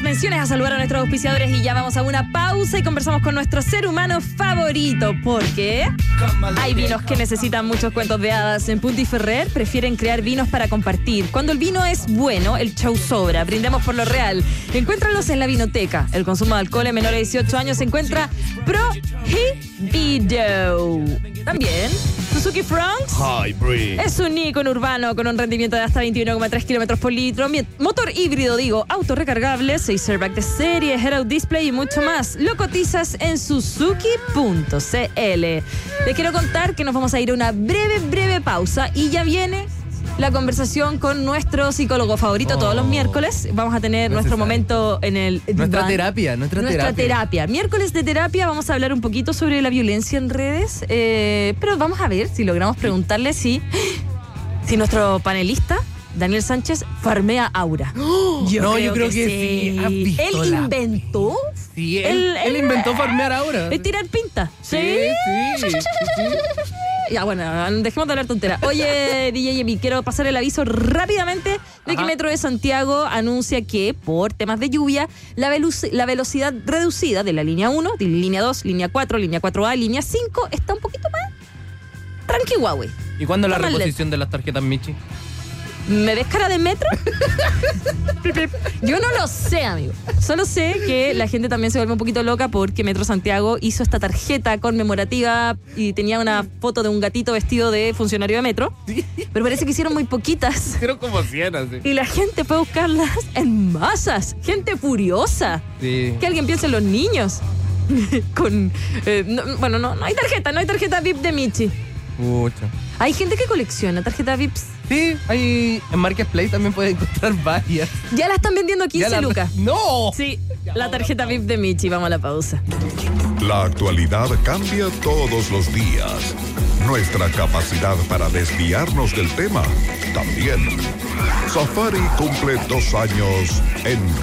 menciones, a saludar a nuestros auspiciadores y ya vamos a una pausa y conversamos con nuestro ser humano favorito, porque hay vinos que necesitan muchos cuentos de hadas. En Punti Ferrer prefieren crear vinos para compartir. Cuando el vino es bueno, el show sobra. Brindemos por lo real. Encuéntralos en la vinoteca. El consumo de alcohol en menores de 18 años se encuentra prohibido. También Suzuki Fronx es un ícono urbano con un rendimiento de hasta 21,3 kilómetros por litro, motor híbrido, autorrecargable, 6 airbags de serie, head-out display y mucho más. Lo cotizas en suzuki.cl. Les quiero contar que nos vamos a ir a una breve pausa y ya viene la conversación con nuestro psicólogo favorito todos los miércoles. Vamos a tener nuestro momento en el Nuestra terapia. Miércoles de terapia. Vamos a hablar un poquito sobre la violencia en redes, pero vamos a ver si logramos preguntarle si nuestro panelista Daniel Sánchez farmea aura. Yo creo que sí. ¿Has visto Él inventó. Sí, él inventó farmear aura. Es tirar pinta. Sí. Ya, bueno, dejemos de hablar tonteras. Oye, DJ Yemi, quiero pasar el aviso rápidamente de que Metro de Santiago anuncia que, por temas de lluvia, la velocidad reducida de la línea 1, de línea 2, línea 4, línea 4A, línea 5, está un poquito más tranqui, Huawei. ¿Y cuándo la reposición de las tarjetas Michi? ¿Me ves cara de metro? Yo no lo sé, amigo. Solo sé que la gente también se vuelve un poquito loca porque Metro Santiago hizo esta tarjeta conmemorativa y tenía una foto de un gatito vestido de funcionario de Metro. Pero parece que hicieron muy poquitas. Hicieron como 100, así. Y la gente fue a buscarlas en masas. Gente furiosa. Sí. Que alguien piense en los niños. No hay tarjeta VIP de Michi. Pucha. Hay gente que colecciona tarjetas VIPs. Sí, hay en Marketplace también puedes encontrar varias. Ya la están vendiendo a 15 lucas. ¡No! Sí, la tarjeta VIP de Michi. Vamos a la pausa. La actualidad cambia todos los días. Nuestra capacidad para desviarnos del tema también. Safari cumple 2 años en